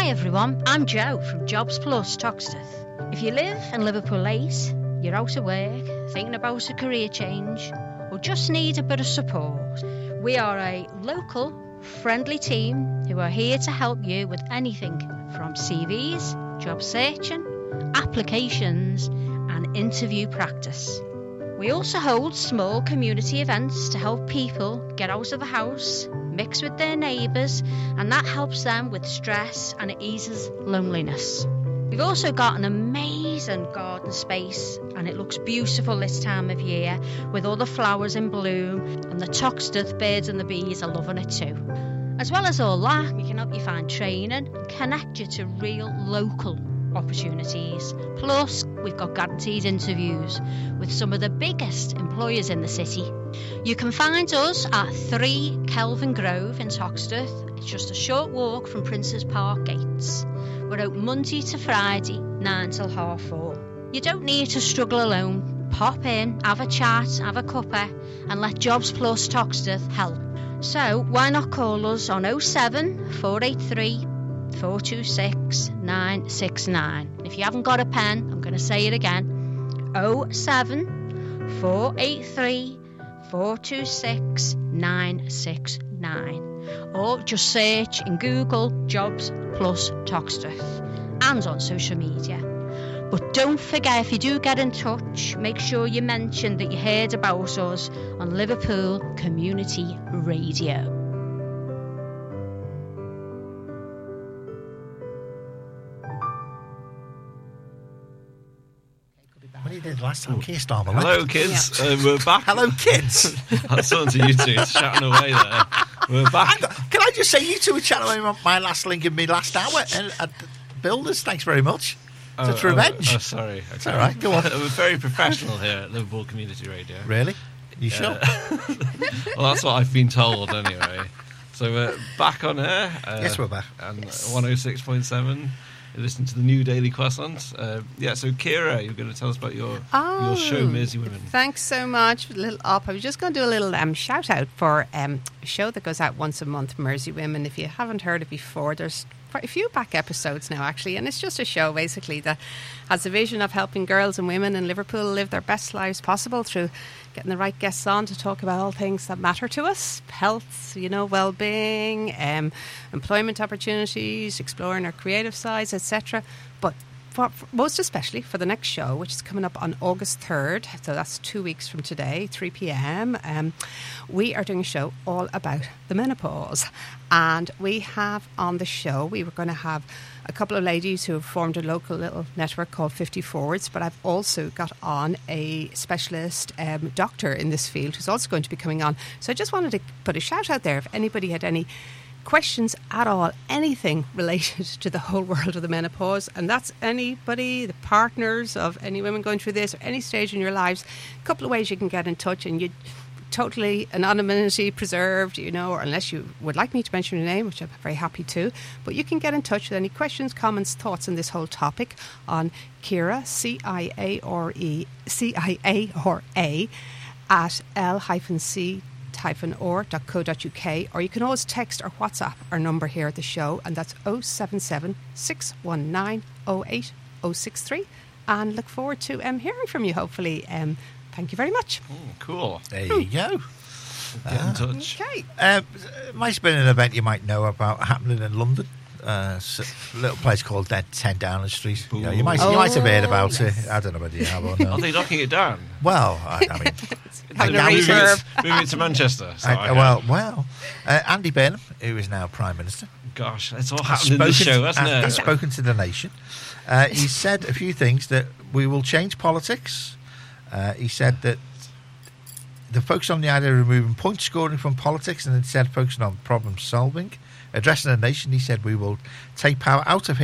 Hi everyone, I'm Jo from Jobs Plus Toxteth. If you live in Liverpool 8, you're out of work, thinking about a career change, or just need a bit of support, we are a local, friendly team who are here to help you with anything from CVs, job searching, applications, and interview practice. We also hold small community events to help people get out of the house, mix with their neighbours, and that helps them with stress and it eases loneliness. We've also got an amazing garden space and it looks beautiful this time of year with all the flowers in bloom, and the Toxteth birds and the bees are loving it too. As well as all that, we can help you find training and connect you to real local opportunities. Plus, we've got guaranteed interviews with some of the biggest employers in the city. You can find us at 3 Kelvin Grove in Toxteth. It's just a short walk from Princes Park gates. We're open Monday to Friday, 9 till 4:30. You don't need to struggle alone. Pop in, have a chat, have a cuppa, and let Jobs Plus Toxteth help. So why not call us on 07 483 426 969. If you haven't got a pen, I'm going to say it again. 07 483 426 969. Or just search in Google Jobs Plus Toxteth and on social media. But don't forget, if you do get in touch, make sure you mention that you heard about us on Liverpool Community Radio. What you did last time, Keir Starmer. Hello, kids. We're back. Hello, kids. I was talking to you two, shouting away there. We're back. Can I just say, you two were chatting about my last link in me last hour at Builders. Thanks very much. It's revenge. Sorry. Okay. It's all right. Go on. We're very professional here at Liverpool Community Radio. Really? You sure? Well, that's what I've been told anyway. So we're back on air. Yes, we're back. And 106.7. Listen to the new Daily Croissant. So Kira, you're going to tell us about your show, Mersey Women. Thanks so much for the little op. I was just going to do a little shout out for a show that goes out once a month, Mersey Women. If you haven't heard it before, there's quite a few back episodes now actually, and it's just a show basically that has a vision of helping girls and women in Liverpool live their best lives possible through getting the right guests on to talk about all things that matter to us: health, well-being, employment opportunities, exploring our creative sides, etc. But for most especially for the next show, which is coming up on August 3rd, so that's 2 weeks from today, 3 p.m, we are doing a show all about the menopause. And we have on the show, we were going to have a couple of ladies who have formed a local little network called 50 Forwards, but I've also got on a specialist doctor in this field who's also going to be coming on. So I just wanted to put a shout out there if anybody had any questions at all, anything related to the whole world of the menopause, and that's anybody, the partners of any women going through this or any stage in your lives. A couple of ways you can get in touch, and you totally anonymity preserved, or unless you would like me to mention your name, which I'm very happy to, but you can get in touch with any questions, comments, thoughts on this whole topic on Ciara, C-I-A-R-A at l-c-or.co.uk, or you can always text or WhatsApp our number here at the show, and that's 077 619 08063, and look forward to hearing from you hopefully. Thank you very much. Cool. There you go. Get in touch. Okay. Might have been an event you might know about happening in London. A little place called 10 Downing Street. You might have heard about it. I don't know whether you have or not. Are they knocking it down? Well, I mean, moving it to Manchester. So Andy Burnham, who is now Prime Minister. Gosh, it's all happened in this show, hasn't it? He's spoken to the nation. He said a few things: that we will change politics. He said that the focus on the idea of removing point scoring from politics and instead focusing on problem solving. Addressing the nation, he said we will take power out of here